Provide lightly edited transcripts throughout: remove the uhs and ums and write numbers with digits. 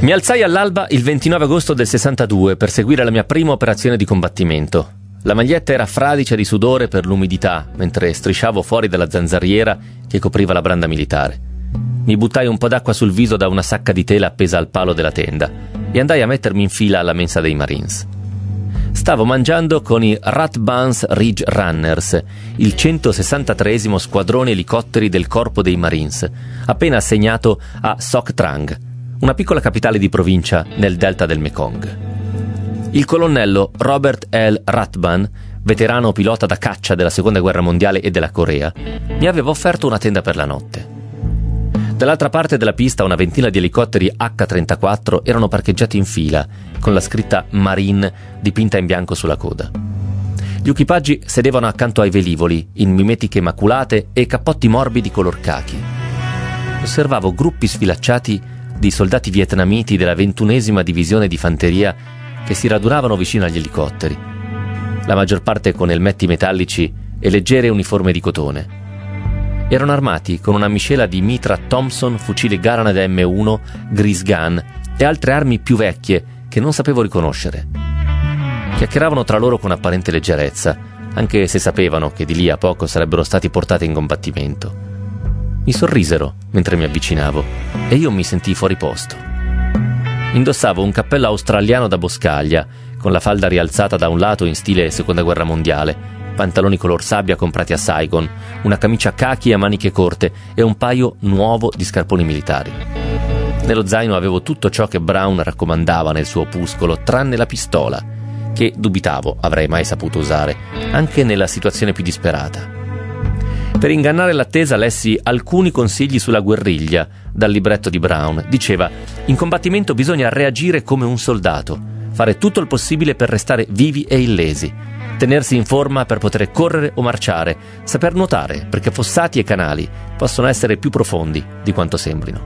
Mi alzai all'alba il 29 agosto del 62 per seguire la mia prima operazione di combattimento. La maglietta era fradicia di sudore per l'umidità, mentre strisciavo fuori dalla zanzariera che copriva la branda militare. Mi buttai un po' d'acqua sul viso da una sacca di tela appesa al palo della tenda e andai a mettermi in fila alla mensa dei Marines. Stavo mangiando con i Rathbun's Ridge Runners, il 163esimo squadrone elicotteri del corpo dei Marines, appena assegnato a Soc Trang, una piccola capitale di provincia nel delta del Mekong. Il colonnello Robert L. Rathbun, veterano pilota da caccia della Seconda Guerra Mondiale e della Corea, mi aveva offerto una tenda per la notte. Dall'altra parte della pista una ventina di elicotteri H-34 erano parcheggiati in fila, con la scritta Marine dipinta in bianco sulla coda. Gli equipaggi sedevano accanto ai velivoli, in mimetiche maculate e cappotti morbidi color cachi. Osservavo gruppi sfilacciati di soldati vietnamiti della 21esima divisione di fanteria che si radunavano vicino agli elicotteri, la maggior parte con elmetti metallici e leggere uniformi di cotone. Erano armati con una miscela di mitra Thompson, fucile Garand M1, Grease Gun e altre armi più vecchie che non sapevo riconoscere. Chiacchieravano tra loro con apparente leggerezza, anche se sapevano che di lì a poco sarebbero stati portati in combattimento. Mi sorrisero mentre mi avvicinavo e io mi sentii fuori posto. Indossavo un cappello australiano da boscaglia, con la falda rialzata da un lato in stile Seconda Guerra Mondiale, pantaloni color sabbia comprati a Saigon, una camicia khaki a maniche corte e un paio nuovo di scarponi militari. Nello zaino avevo tutto ciò che Brown raccomandava nel suo opuscolo, tranne la pistola, che dubitavo avrei mai saputo usare, anche nella situazione più disperata. Per ingannare l'attesa lessi alcuni consigli sulla guerriglia dal libretto di Brown. Diceva: in combattimento bisogna reagire come un soldato, fare tutto il possibile per restare vivi e illesi, tenersi in forma per poter correre o marciare, saper nuotare perché fossati e canali possono essere più profondi di quanto sembrino.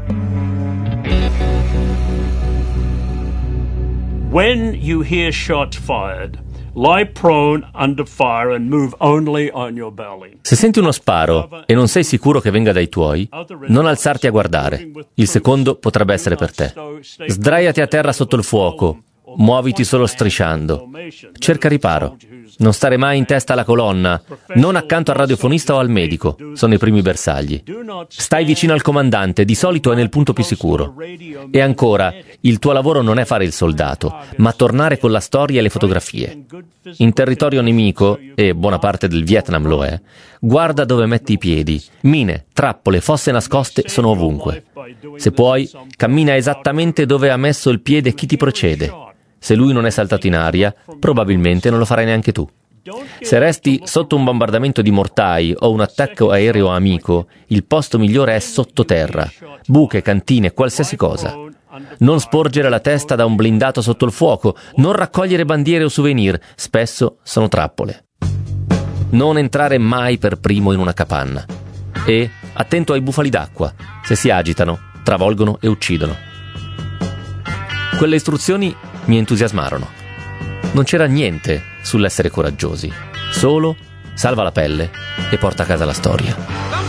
When you hear shots fired, lie prone under fire and move only on your belly. Se senti uno sparo e non sei sicuro che venga dai tuoi, non alzarti a guardare. Il secondo potrebbe essere per te. Sdraiati a terra sotto il fuoco. Muoviti solo strisciando. Cerca riparo. Non stare mai in testa alla colonna, non accanto al radiofonista o al medico, sono i primi bersagli. Stai vicino al comandante, di solito è nel punto più sicuro. E ancora, il tuo lavoro non è fare il soldato, ma tornare con la storia e le fotografie. In territorio nemico, e buona parte del Vietnam lo è, guarda dove metti i piedi. Mine, trappole, fosse nascoste sono ovunque. Se puoi, cammina esattamente dove ha messo il piede chi ti precede. Se lui non è saltato in aria, probabilmente non lo farai neanche tu. Se resti sotto un bombardamento di mortai o un attacco aereo amico, il posto migliore è sottoterra, buche, cantine, qualsiasi cosa. Non sporgere la testa da un blindato sotto il fuoco, non raccogliere bandiere o souvenir, spesso sono trappole. Non entrare mai per primo in una capanna. E attento ai bufali d'acqua, se si agitano, travolgono e uccidono. Quelle istruzioni mi entusiasmarono. Non c'era niente sull'essere coraggiosi, solo salva la pelle e porta a casa la storia.